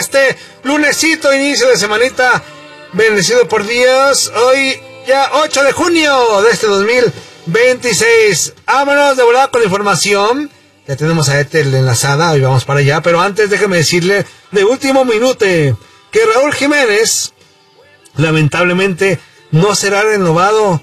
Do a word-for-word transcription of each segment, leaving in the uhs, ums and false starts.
este lunesito, inicio de semanita, bendecido por Dios. Hoy ya ocho de junio de este dos mil veintiséis. Vámonos de volada con la información. Ya tenemos a Ethel enlazada, hoy vamos para allá. Pero antes déjeme decirle de último minuto que Raúl Jiménez lamentablemente no será renovado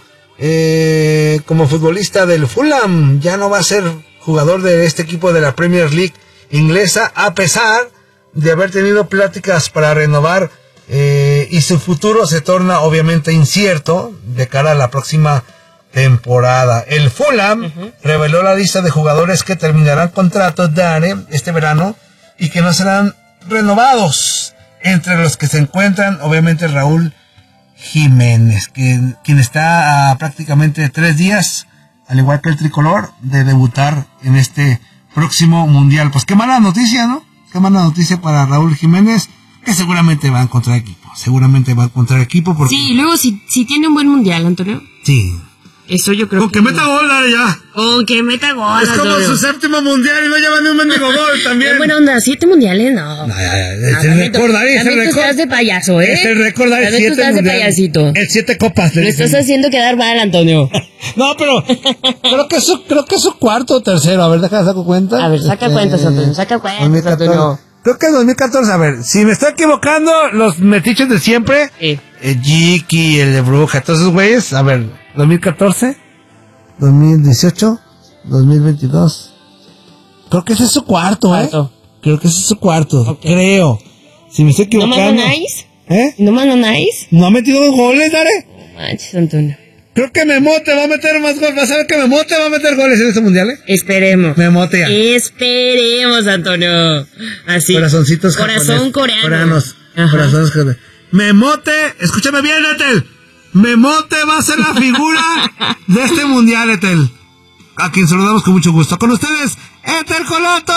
eh, como futbolista del Fulham. Ya no va a ser jugador de este equipo de la Premier League inglesa, a pesar de haber tenido pláticas para renovar, eh, y su futuro se torna obviamente incierto de cara a la próxima temporada. El Fulham uh-huh. reveló la lista de jugadores que terminarán contratos de Are este verano y que no serán renovados, entre los que se encuentran obviamente Raúl Jiménez, que, quien está a prácticamente tres días, al igual que el tricolor, de debutar en este próximo mundial. Pues qué mala noticia, ¿no? Qué mala noticia para Raúl Jiménez, que seguramente va a encontrar equipo. Seguramente va a encontrar equipo porque... Sí, y luego si, si tiene un buen mundial, Antonio. Sí. Eso yo creo Con que, que meta gol, dale ya. Con que meta gol. Es como su séptimo mundial y no lleva ni un mendigo gol también. Qué buena onda, siete mundiales, no. No, ya, ya, es el récord, Dari, es el récord. Estás de payaso, ¿eh? Es el récord, Dari, siete estás de payasito. Es siete copas. Le estás haciendo quedar mal, Antonio. No, pero creo que es su, creo que es su cuarto o tercero. A ver, déjame saco cuenta. A ver, saca este, cuentas, Antonio, saca cuentas, Antonio. Creo que es dos mil catorce, a ver, si me estoy equivocando, los metiches de siempre, sí. el Jiki, el de Bruja, todos esos güeyes, a ver, dos mil catorce, dos mil dieciocho, dos mil veintidós, creo que ese es su cuarto, cuarto. ¿eh? Creo que ese es su cuarto, okay. Creo. Si me estoy equivocando. ¿No más nice? ¿Eh? ¿No más nice? ¿No ha metido dos goles, Dare? Manches, Antonio. Creo que Memote va a meter más goles. ¿Vas a ver que Memote va a meter goles en este mundial, eh? Esperemos. Memote ya. Esperemos, Antonio. Así. Corazoncitos Corazón coreano. Coreanos. Corazones coreanos. Memote, escúchame bien, Ethel. Memote va a ser la figura de este mundial, Ethel. A quien saludamos con mucho gusto. Con ustedes, Ethel Coloto.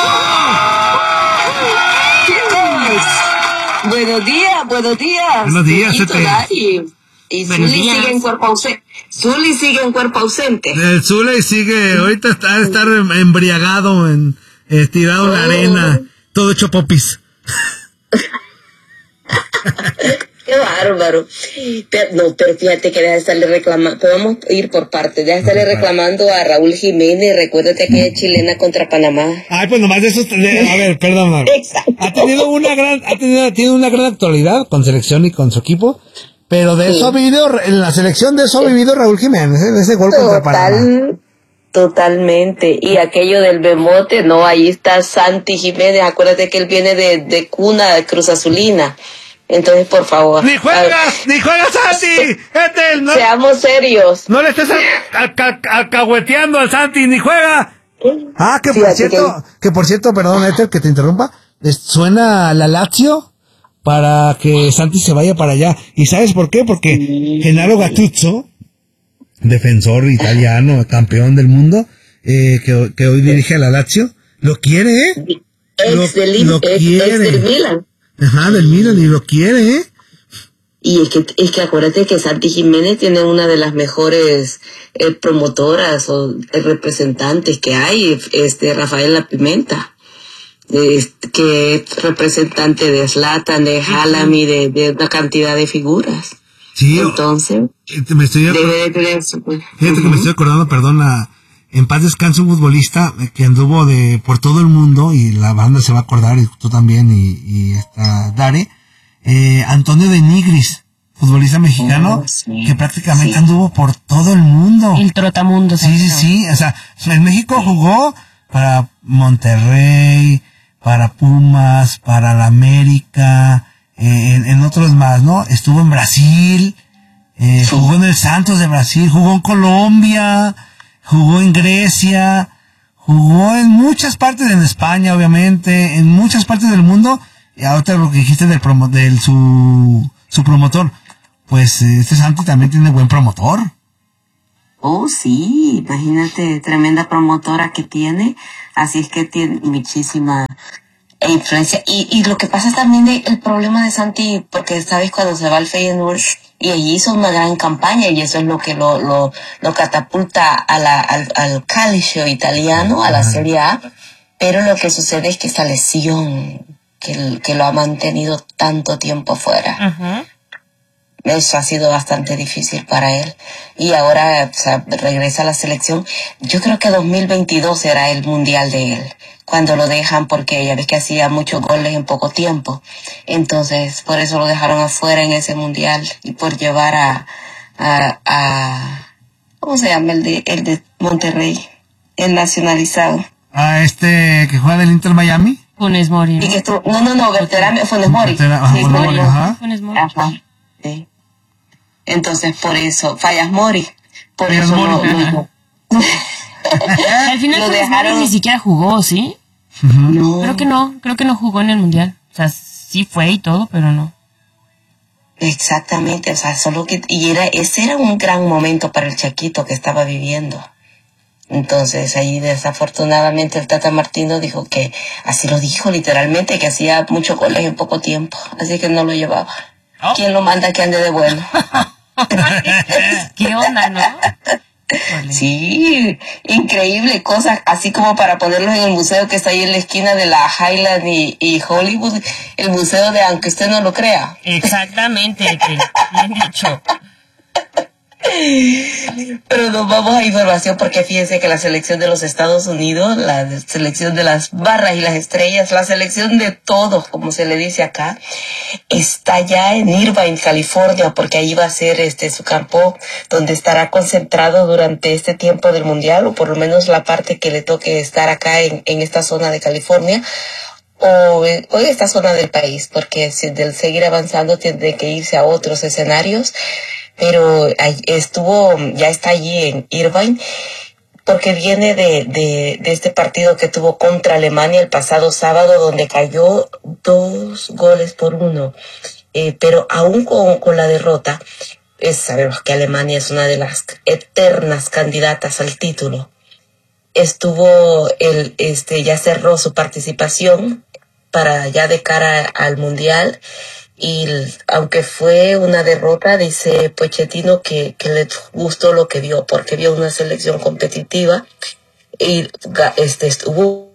Buenos días, buenos días. Buenos días, Ethel. Y Zuli sigue en cuerpo ausente. Zuli sigue en cuerpo ausente. El Zuli sigue, ahorita está a estar embriagado, en, eh, tirado en la arena, todo hecho popis. Qué bárbaro. Pero, no, pero fíjate que deja de estarle reclamando. Podemos ir por partes. Deja de estarle reclamando a Raúl Jiménez. Recuérdate aquella chilena contra Panamá. Ay, pues nomás de eso. De, a ver, perdón. Exacto. Ha tenido una gran, ha tenido, tiene una gran actualidad con selección y con su equipo. Pero de sí. eso ha vivido, en la selección de eso ha vivido Raúl Jiménez, ¿eh? Ese gol Total, contra Panamá. Totalmente. Y aquello del Bemote, no, ahí está Santi Jiménez. Acuérdate que él viene de, de cuna de Cruz Azulina. Entonces, por favor. ¡Ni juegas! ¡Ni juegas, Santi! Ethel, no, seamos serios. No le estés alcahueteando al Santi, ni juega. Ah, que por sí, cierto, que... que por cierto, perdón, Ethel, que te interrumpa. Suena la Lazio para que Santi se vaya para allá. ¿Y sabes por qué? Porque sí. Gennaro Gattuso, defensor italiano, campeón del mundo, eh, que, que hoy dirige a la Lazio, lo quiere, ¿eh? Ex lo, del, lo ex, quiere. Ex del Milan. Ajá, del Milan, y lo quiere, ¿eh? Y es que, es que acuérdate que Santi Jiménez tiene una de las mejores eh, promotoras o eh, representantes que hay, este Rafaela Pimenta. Este, que es representante de Zlatan, de Haaland y de, de una cantidad de figuras. Sí, entonces me estoy debe de tener su... Fíjate uh-huh. que me estoy acordando, perdón, a, en paz descanse un futbolista que anduvo de por todo el mundo, y la banda se va a acordar, y tú también, y, y esta Dare, eh, Antonio de Nigris, futbolista mexicano, oh, sí, que prácticamente sí. anduvo por todo el mundo. El trotamundo. Sí, sí, sí, o sea, en México jugó para Monterrey, para Pumas, para la América, eh, en, en otros más, ¿no? Estuvo en Brasil, eh, sí. jugó en el Santos de Brasil, jugó en Colombia, jugó en Grecia, jugó en muchas partes, en España, obviamente, en muchas partes del mundo. Y ahorita lo que dijiste del promo, del su, su promotor, pues este Santi también tiene buen promotor. Oh, sí, imagínate, tremenda promotora que tiene, así es que tiene muchísima influencia. Y, y lo que pasa también de, el problema de Santi, porque sabes cuando se va al Feyenoord, y allí hizo una gran campaña, y eso es lo que lo, lo, lo catapulta a la, al, al calcio italiano, a la Serie A, pero lo que sucede es que esa lesión que, que lo ha mantenido tanto tiempo fuera. Ajá. Eso ha sido bastante difícil para él. Y ahora, o sea, regresa a la selección. Yo creo que dos mil veintidós será el mundial de él, cuando lo dejan, porque ya ves que hacía muchos goles en poco tiempo. Entonces, por eso lo dejaron afuera en ese mundial, y por llevar a, a, a ¿cómo se llama? El de, el de Monterrey, el nacionalizado. Ah, este que juega del Inter Miami. Funes Mori. Y que estuvo, no, no, no, Berterame, Funes Mori. Berterame, ajá, Sí, Funes Mori. Mori, ajá. Funes Mori. Ajá, sí. Entonces, por eso, Fallas Mori. Por Fallas eso Mori. lo, lo, Al final lo Funes Mori dejaron. ni siquiera jugó, ¿sí? No. Creo que no, creo que no jugó en el mundial. O sea, sí fue y todo, pero no. Exactamente, o sea, solo que, y era, ese era un gran momento para el Chaquito que estaba viviendo. Entonces ahí desafortunadamente el Tata Martino dijo que, así lo dijo literalmente, que hacía muchos goles en poco tiempo, así que no lo llevaba. Oh. ¿Quién lo manda que ande de bueno? ¿Qué onda, no? Vale. Sí, increíble, cosas así como para ponerlos en el museo que está ahí en la esquina de la Highland y, y Hollywood, el museo de aunque usted no lo crea. Exactamente, que bien dicho. Pero nos vamos a información porque fíjense que la selección de los Estados Unidos, la selección de las barras y las estrellas, la selección de todos, como se le dice acá, está ya en Irvine, California, porque ahí va a ser este su campo donde estará concentrado durante este tiempo del Mundial, o por lo menos la parte que le toque estar acá en, en esta zona de California. O en, o en esta zona del país, porque si del seguir avanzando tiene que irse a otros escenarios, pero estuvo, ya está allí en Irvine, porque viene de, de, de este partido que tuvo contra Alemania el pasado sábado, donde cayó dos goles por uno, eh, pero aún con, con la derrota, es, sabemos que Alemania es una de las eternas candidatas al título. Estuvo, el, este, ya cerró su participación para ya de cara al Mundial, y aunque fue una derrota, dice Pochettino que, que le gustó lo que vio, porque vio una selección competitiva, y este, estuvo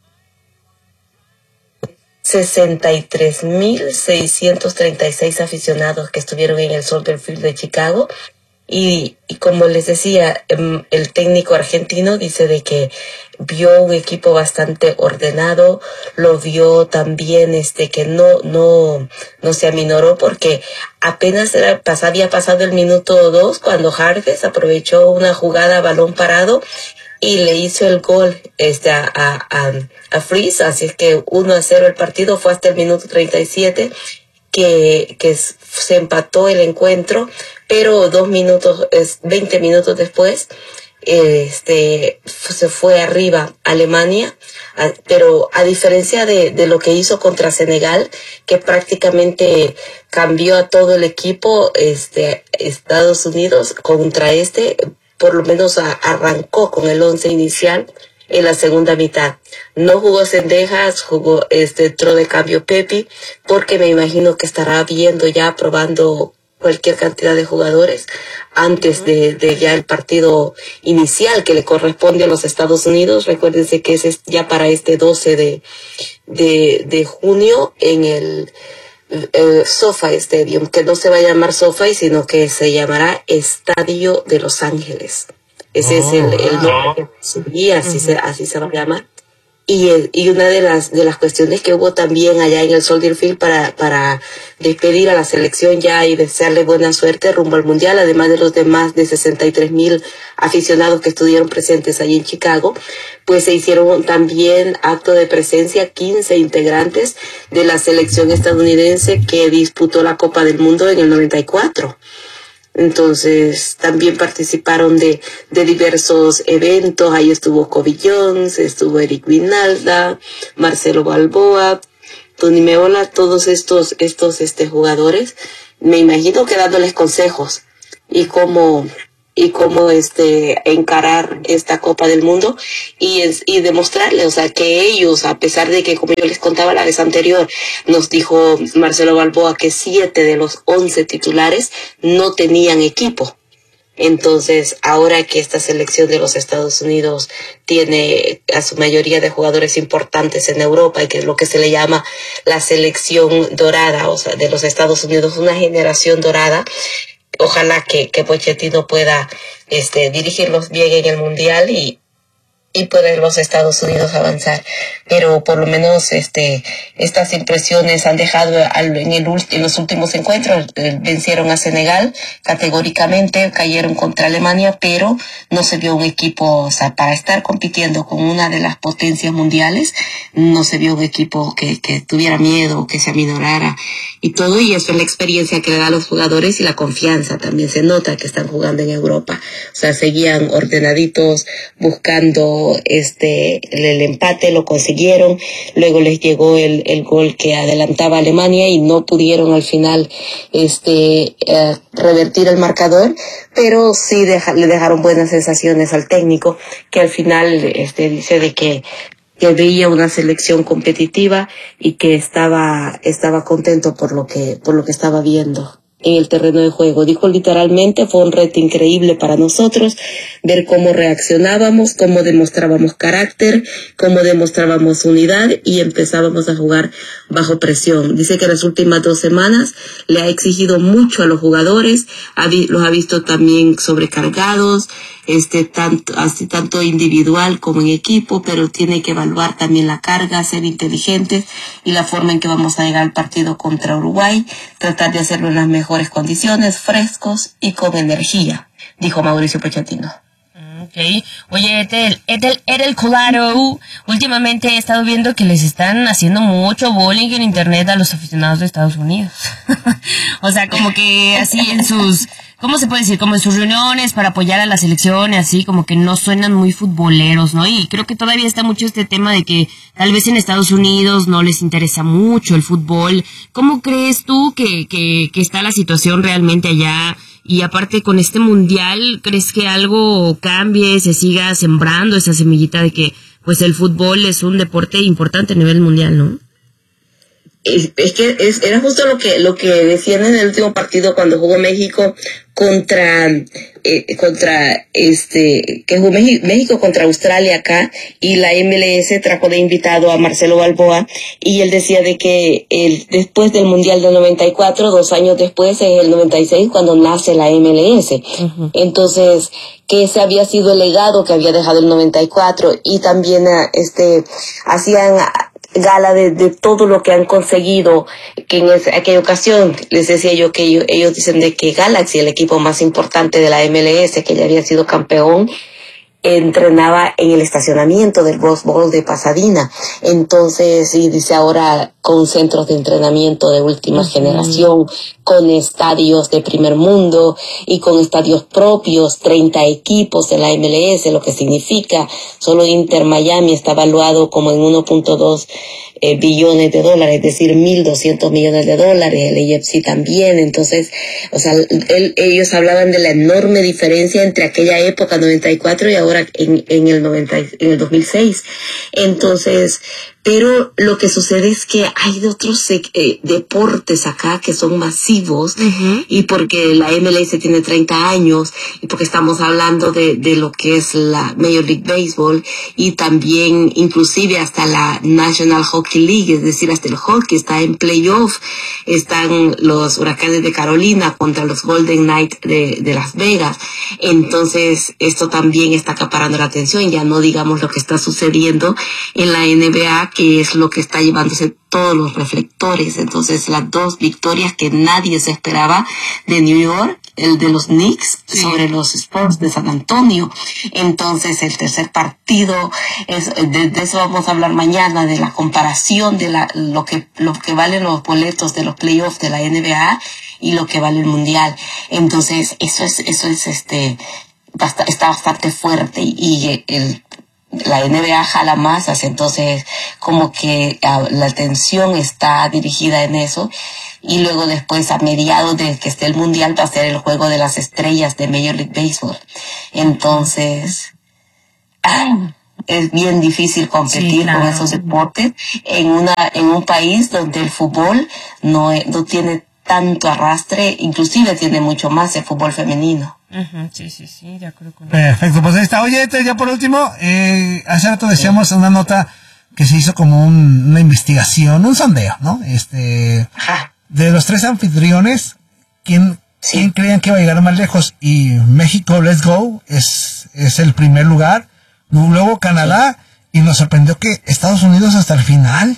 sesenta y tres mil seiscientos treinta y seis aficionados que estuvieron en el Soldier Field de Chicago. Y, y como les decía, el técnico argentino dice de que vio un equipo bastante ordenado, lo vio también este que no no no se aminoró, porque apenas era, pas, había pasado el minuto dos cuando Harves aprovechó una jugada a balón parado y le hizo el gol este a, a, a, a Freeze, así es que uno a cero el partido. Fue hasta el minuto treinta y siete que, que se empató el encuentro, pero dos minutos, veinte minutos después, este, se fue arriba Alemania, pero a diferencia de, de lo que hizo contra Senegal, que prácticamente cambió a todo el equipo, este, Estados Unidos contra este, por lo menos a, arrancó con el once inicial en la segunda mitad. No jugó Cendejas, jugó este entró de cambio Pepi, porque me imagino que estará viendo ya, probando cualquier cantidad de jugadores antes de, de ya el partido inicial que le corresponde a los Estados Unidos. Recuérdense que ese es ya para este doce de, de, de junio en el eh, SoFi Stadium, que no se va a llamar SoFi, sino que se llamará Estadio de Los Ángeles. Ese oh, es el, el nombre que subía, así, uh-huh. se, así se va a llamar. Y, el, y una de las de las cuestiones que hubo también allá en el Soldier Field para, para despedir a la selección ya y desearle buena suerte rumbo al Mundial, además de los demás de sesenta y tres mil aficionados que estuvieron presentes allí en Chicago, pues se hicieron también acto de presencia quince integrantes de la selección estadounidense que disputó la Copa del Mundo en el noventa y cuatro. Entonces también participaron de, de diversos eventos. Ahí estuvo Kobe Jones, estuvo Eric Winalda, Marcelo Balboa, Tony Meola, todos estos estos este jugadores, me imagino que dándoles consejos y cómo y cómo este encarar esta Copa del Mundo y, y demostrarle, o sea, que ellos, a pesar de que, como yo les contaba la vez anterior, nos dijo Marcelo Balboa que siete de los once titulares no tenían equipo. Entonces, ahora que esta selección de los Estados Unidos tiene a su mayoría de jugadores importantes en Europa, y que es lo que se le llama la selección dorada, o sea, de los Estados Unidos, una generación dorada, ojalá que, que Pochettino pueda este, dirigirlos bien en el Mundial y y pueden los Estados Unidos avanzar, pero por lo menos este estas impresiones han dejado al, en, el, en los últimos encuentros. Eh, vencieron a Senegal categóricamente, cayeron contra Alemania, pero no se vio un equipo, o sea, para estar compitiendo con una de las potencias mundiales, no se vio un equipo que, que tuviera miedo, que se aminorara y todo, y eso es la experiencia que le da a los jugadores y la confianza. También se nota que están jugando en Europa, o sea, seguían ordenaditos, buscando este el empate, lo consiguieron, luego les llegó el, el gol que adelantaba a Alemania y no pudieron al final este eh, revertir el marcador, pero sí deja, le dejaron buenas sensaciones al técnico, que al final este dice de que que veía una selección competitiva y que estaba estaba contento por lo que por lo que estaba viendo en el terreno de juego. Dijo literalmente, fue un reto increíble para nosotros ver cómo reaccionábamos, cómo demostrábamos carácter, cómo demostrábamos unidad y empezábamos a jugar bajo presión. Dice que las últimas dos semanas le ha exigido mucho a los jugadores, ha vi, los ha visto también sobrecargados, este tanto así tanto individual como en equipo, pero tiene que evaluar también la carga, ser inteligentes y la forma en que vamos a llegar al partido contra Uruguay, tratar de hacerlo en las mejores condiciones, frescos y con energía, dijo Mauricio Pochettino. Ok. Oye, Ethel, Ethel, Ethel Colaro, últimamente he estado viendo que les están haciendo mucho bullying en internet a los aficionados de Estados Unidos. O sea, como que así en sus, ¿cómo se puede decir? Como en sus reuniones para apoyar a la selección y así, como que no suenan muy futboleros, ¿no? Y creo que todavía está mucho este tema de que tal vez en Estados Unidos no les interesa mucho el fútbol. ¿Cómo crees tú que, que, que está la situación realmente allá? Y aparte con este mundial, ¿crees que algo cambie, se siga sembrando esa semillita de que pues el fútbol es un deporte importante a nivel mundial, ¿no? Es, es que es, era justo lo que lo que decían en el último partido cuando jugó México contra eh, contra este que jugó México, México contra Australia acá, y la M L S trajo de invitado a Marcelo Balboa, y él decía de que el, después del Mundial del noventa y cuatro, dos años después, en el noventa y seis, cuando nace la M L S, uh-huh. Entonces que ese había sido el legado que había dejado el noventa y cuatro, y también este hacían gala de, de todo lo que han conseguido, que en esa, aquella ocasión les decía yo que ellos, ellos dicen de que Galaxy, el equipo más importante de la M L S, que ya había sido campeón, entrenaba en el estacionamiento del Rose Bowl de Pasadena. Entonces, y dice ahora con centros de entrenamiento de última uh-huh. generación, con estadios de primer mundo y con estadios propios, treinta equipos de la M L S, lo que significa, solo Inter Miami está evaluado como en uno punto dos eh, billones de dólares, es decir, mil doscientos millones de dólares, el A F C también. Entonces, o sea, él, ellos hablaban de la enorme diferencia entre aquella época, noventa y cuatro, y ahora en, en el noventa, en el dos mil seis. Entonces, pero lo que sucede es que hay otros eh, deportes acá que son masivos, uh-huh. y porque la M L S tiene treinta años, y porque estamos hablando de, de lo que es la Major League Baseball, y también inclusive hasta la National Hockey League, es decir, hasta el hockey está en playoff, están los Huracanes de Carolina contra los Golden Knights de, de Las Vegas. Entonces esto también está acaparando la atención, ya no digamos lo que está sucediendo en la N B A, que es lo que está llevándose todos los reflectores. Entonces las dos victorias que nadie se esperaba de New York, el de los Knicks sí. sobre los Spurs de San Antonio. Entonces el tercer partido, es de, de eso vamos a hablar mañana, de la comparación de la, lo que lo que valen los boletos de los playoffs de la N B A y lo que vale el mundial. Entonces eso es eso es este bast- está bastante fuerte, y el la N B A jala masas, entonces como que uh, la atención está dirigida en eso, y luego después a mediados de que esté el mundial va a ser el juego de las estrellas de Major League Baseball. Entonces ah, es bien difícil competir sí, claro. con esos deportes en una en un país donde el fútbol no, no tiene tanto arrastre, inclusive tiene mucho más el fútbol femenino. Uh-huh, sí, sí, sí, de acuerdo con Perfecto, pues ahí está. Oye, ya por último, eh, hace rato decíamos una nota que se hizo como un, una investigación, un sondeo, ¿no? Este, de los tres anfitriones, ¿quién, sí. ¿quién creían que iba a llegar más lejos? Y México, Let's Go, es, es el primer lugar. Luego Canadá, sí. Y nos sorprendió que Estados Unidos hasta el final.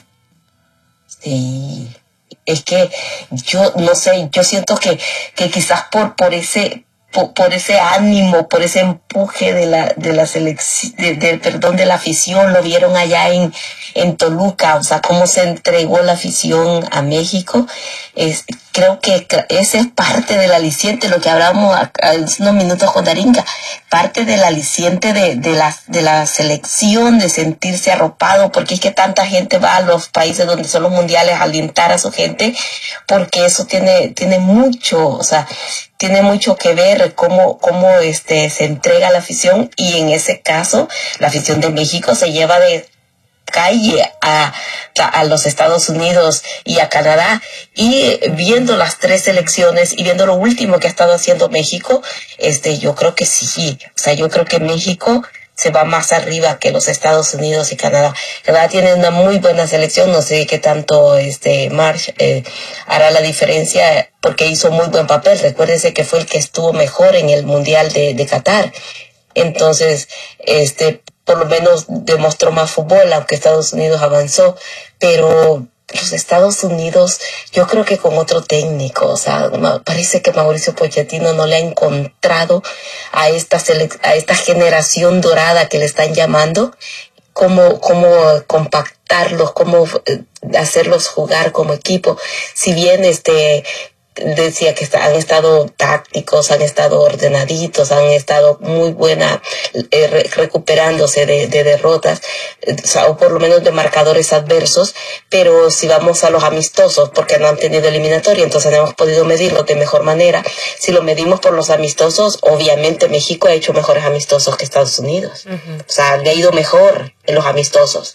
Sí, es que yo no sé, yo siento que, que quizás por, por ese... Por, por ese ánimo, por ese empuje de la de la selección, de, de, perdón, de la afición, lo vieron allá en, en Toluca, o sea, cómo se entregó la afición a México. Es, creo que ese es parte del aliciente, lo que hablábamos hace unos minutos con Darinka, parte del aliciente de, de, la, de la selección, de sentirse arropado, porque es que tanta gente va a los países donde son los mundiales a alentar a su gente, porque eso tiene, tiene mucho, o sea, tiene mucho que ver cómo, cómo este, se entrega la afición, y en ese caso la afición de México se lleva de calle a, a los Estados Unidos y a Canadá, y viendo las tres selecciones y viendo lo último que ha estado haciendo México, este, yo creo que sí, o sea, yo creo que México se va más arriba que los Estados Unidos y Canadá. Canadá tiene una muy buena selección, no sé qué tanto este Marsh eh, hará la diferencia, porque hizo muy buen papel. Recuérdense que fue el que estuvo mejor en el Mundial de, de Qatar. Entonces, este, por lo menos demostró más fútbol, aunque Estados Unidos avanzó, pero los Estados Unidos, yo creo que con otro técnico, o sea, parece que Mauricio Pochettino no le ha encontrado a esta selec- a esta generación dorada que le están llamando, cómo, cómo compactarlos, cómo hacerlos jugar como equipo. Si bien este decía que han estado tácticos, han estado ordenaditos, han estado muy buena eh, re- recuperándose de, de derrotas, eh, o, sea, o por lo menos de marcadores adversos, pero si vamos a los amistosos, porque no han tenido eliminatoria, entonces no hemos podido medirlo de mejor manera. Si lo medimos por los amistosos, obviamente México ha hecho mejores amistosos que Estados Unidos. Uh-huh. O sea, le ha ido mejor en los amistosos.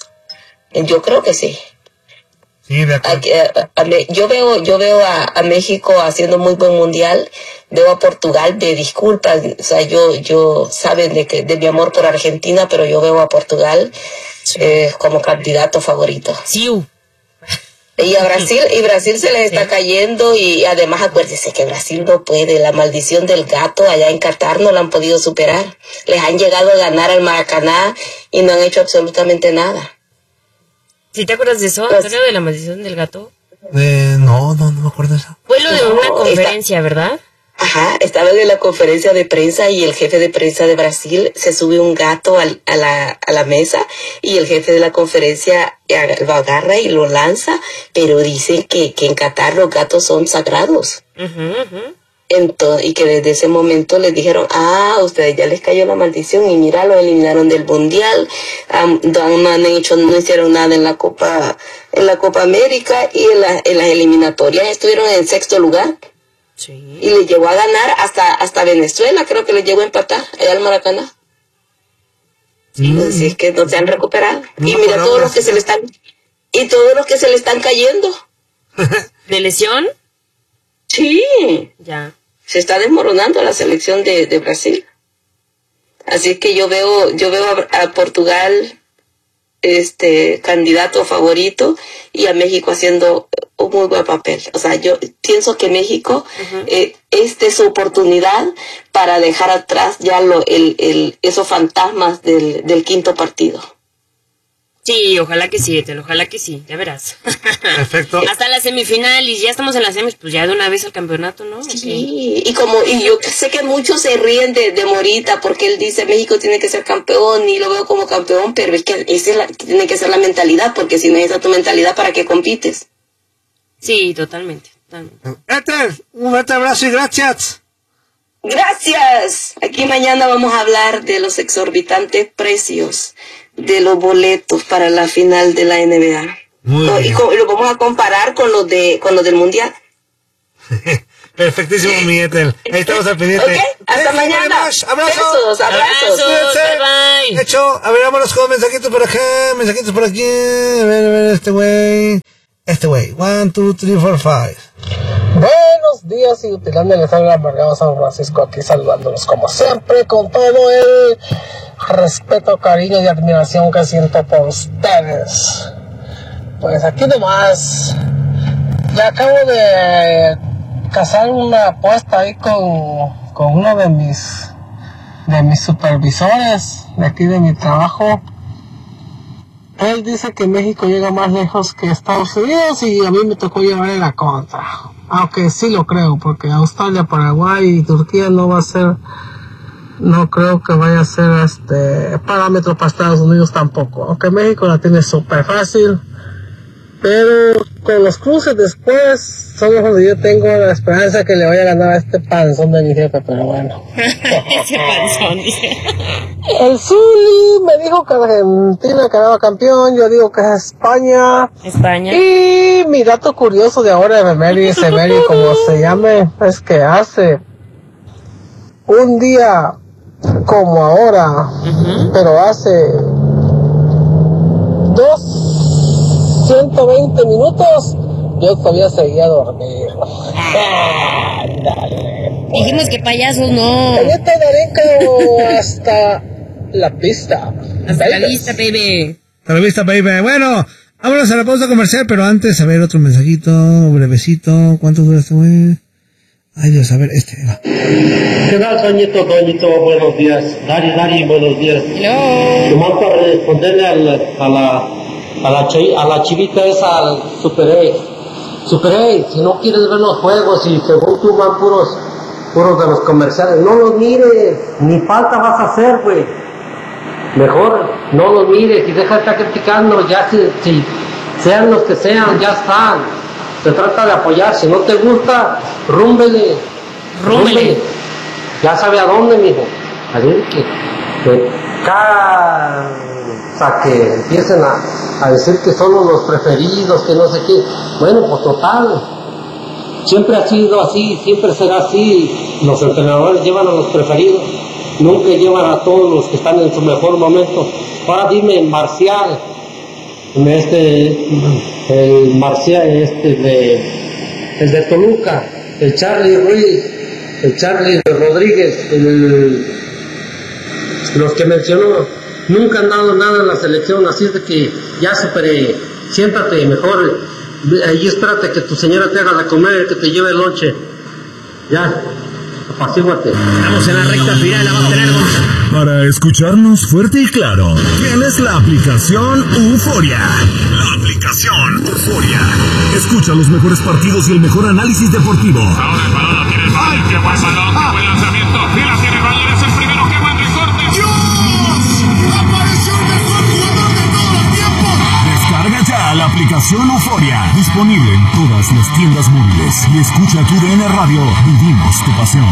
Yo creo que sí. Sí, de acuerdo. A, a, a, yo veo, yo veo a, a México haciendo muy buen mundial, veo a Portugal, de disculpas, o sea, yo, yo saben de que de mi amor por Argentina, pero yo veo a Portugal eh, como candidato favorito. Sí. Y a Brasil, y Brasil se les está sí. cayendo, y además acuérdense que Brasil no puede, la maldición del gato allá en Qatar no la han podido superar. Les han llegado a ganar al Maracaná y no han hecho absolutamente nada. ¿Sí te acuerdas de eso, Antonio, de la maldición del gato? Eh, no, no, no me acuerdo de eso. Fue lo de no, una conferencia, está, ¿verdad? Ajá, estaba en la conferencia de prensa y el jefe de prensa de Brasil se sube un gato al, a, la, a la mesa, y el jefe de la conferencia lo agarra y lo lanza, pero dicen que, que en Qatar los gatos son sagrados. Uh-huh, uh-huh. Entonces, y que desde ese momento les dijeron, ah, a ustedes ya les cayó la maldición, y mira, lo eliminaron del mundial, um, no han hecho, no hicieron nada en la Copa, en la Copa América, y en, la, en las eliminatorias estuvieron en sexto lugar. Sí. Y les llegó a ganar hasta, hasta Venezuela, creo que les llegó a empatar allá al Maracaná. Sí. Así es que no se han recuperado. No, y mira todos los que se le están, y todos los que se le están cayendo. ¿De lesión? Sí. Ya. Se está desmoronando la selección de, de Brasil. Así que yo veo, yo veo a, a Portugal este candidato favorito, y a México haciendo un muy buen papel. O sea, yo pienso que México uh-huh. eh, esta es su oportunidad para dejar atrás ya lo, el, el, esos fantasmas del, del quinto partido. Sí, ojalá que sí, Etel, ojalá que sí, ya verás. Perfecto. Hasta la semifinal, y ya estamos en las semis, pues ya de una vez al campeonato, ¿no? Sí, sí. y como y yo sé que muchos se ríen de, de Morita, porque él dice México tiene que ser campeón, y lo veo como campeón, pero es que esa es la, tiene que ser la mentalidad, porque si no es esa tu mentalidad, ¿para qué compites? Sí, totalmente. totalmente. Etel, un fuerte abrazo y gracias. Gracias. Aquí mañana vamos a hablar de los exorbitantes precios de los boletos para la final de la N B A. Muy y, bien. y lo vamos a comparar con los de con los del mundial. Perfectísimo, mi Etel. Ahí estamos al pendiente. Okay, hasta sí, mañana. Abrazo. Besos, abrazos. abrazos. Bye, bye. Hecho, a ver, vámonos con mensajitos por acá, mensajitos por aquí. A ver, a ver, este güey. Este güey. One, two, three, four, five. Buenos buenos días y utilizando el estado Mercado San Francisco, aquí saludándolos como siempre con todo el respeto, cariño y admiración que siento por ustedes. Pues aquí nomás, ya acabo de casar una apuesta ahí con, con uno de mis, de mis supervisores de aquí de mi trabajo. Él dice que México llega más lejos que Estados Unidos y a mí me tocó llevarle la contra. Aunque sí lo creo, porque Australia, Paraguay y Turquía no va a ser, no creo que vaya a ser este parámetro para Estados Unidos tampoco. Aunque México la tiene súper fácil. Pero con los cruces después son donde yo tengo la esperanza que le vaya a ganar a este panzón de mi jefe, pero bueno. Ese panzón, dice. El Zuli me dijo que Argentina quedaba campeón, yo digo que es España. España. Y mi dato curioso de ahora de Mary Severi, como se llame, es que hace un día como ahora, uh-huh. pero hace dos ciento veinte minutos, yo todavía seguía dormido. Ah, dijimos que payasos no. Ahorita daré hasta la pista. Hasta la vista, baby. Hasta la vista, baby. Bueno, vámonos a la pausa comercial, pero antes, a ver, otro mensajito, brevecito. ¿Cuánto dura este güey? Ay, Dios, a ver, este va. ¿Qué tal, Toñito, Toñito? Buenos días. Dari, Dari, buenos días. Hello. Nomás para responderle al, a la... A la, chi, a la chivita esa, al Super A. Super A, si no quieres ver los juegos y según tú van puros, puros de los comerciales, no los mires, ni falta vas a hacer, güey. Mejor no los mires y deja de estar criticando, ya si, si sean los que sean, ya están. Se trata de apoyar, si no te gusta, rúmbele. Rúmbele. Ya sabe a dónde, mijo. Así que, que cada... hasta que empiecen a, a decir que son los preferidos, que no sé qué. Bueno, pues total, siempre ha sido así, siempre será así. Los entrenadores llevan a los preferidos, nunca llevan a todos los que están en su mejor momento. Ahora dime, Marcial, este, el Marcial, este de, el de Toluca, el Charlie Ruiz, el Charlie Rodríguez, el, los que mencionó, nunca han dado nada en la selección, así es de que ya superé, siéntate mejor, ahí espérate que tu señora te haga de comer, que te lleve el lonche, ya, apacíguate. Estamos en la recta final, la vamos a tener. Para escucharnos fuerte y claro, tienes la aplicación Euforia. La aplicación Euforia. Escucha los mejores partidos y el mejor análisis deportivo. Ahora el balón lo tiene el Bayern, qué buen balón, qué buen lanzamiento, y la tiene el Bayern, es el primero, qué buen recorte. Descarga ya la aplicación Euforia, disponible en todas las tiendas móviles, y escucha tu D N Radio. Vivimos tu pasión.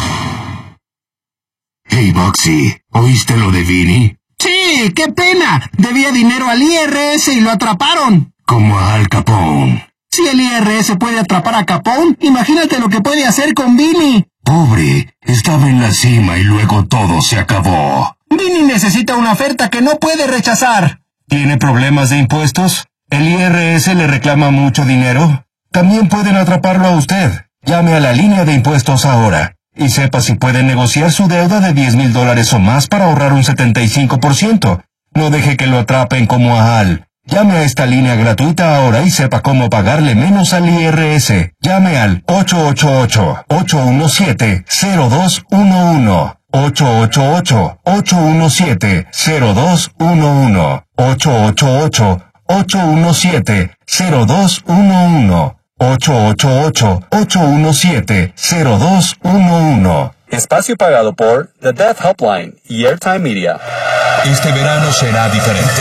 Hey, Boxy, ¿oíste lo de Vini? Sí, qué pena. Debía dinero al I R S y lo atraparon. Como a Al Capone. Si el I R S puede atrapar a Capone, imagínate lo que puede hacer con Vini. Pobre, estaba en la cima y luego todo se acabó. Vini necesita una oferta que no puede rechazar. ¿Tiene problemas de impuestos? ¿El I R S le reclama mucho dinero? También pueden atraparlo a usted. Llame a la línea de impuestos ahora y sepa si puede negociar su deuda de diez mil dólares o más para ahorrar un setenta y cinco por ciento. No deje que lo atrapen como a Al. Llame a esta línea gratuita ahora y sepa cómo pagarle menos al I R S. Llame al ocho ocho ocho, ocho uno siete, cero dos uno uno. ocho ocho ocho, ocho uno siete, cero dos uno uno. ocho ocho ocho, ocho uno siete, cero dos uno uno. ocho ocho ocho, ocho uno siete, cero dos uno uno. Espacio pagado por The Death Helpline y Airtime Media. Este verano será diferente.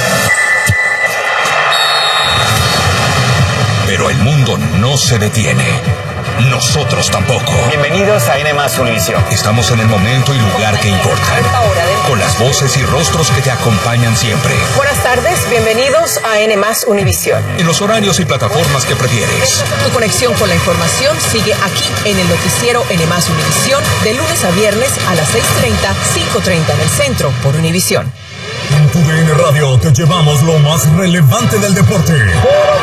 Pero el mundo no se detiene. Nosotros tampoco. Bienvenidos a N más Univisión. Estamos en el momento y lugar que importan. Con las voces y rostros que te acompañan siempre. Buenas tardes, bienvenidos a N más Univisión. En los horarios y plataformas que prefieres. Tu conexión con la información sigue aquí en el noticiero N más Univisión de lunes a viernes a las seis treinta, cinco treinta del centro por Univisión. En tu D N Radio te llevamos lo más relevante del deporte.